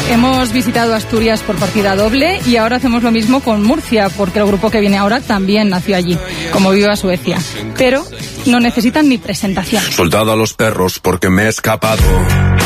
Hemos visitado Asturias por partida doble y ahora hacemos lo mismo con Murcia, porque el grupo que viene ahora también nació allí, como Viva Suecia. Pero no necesitan ni presentación. Soltado a los perros porque me he escapado.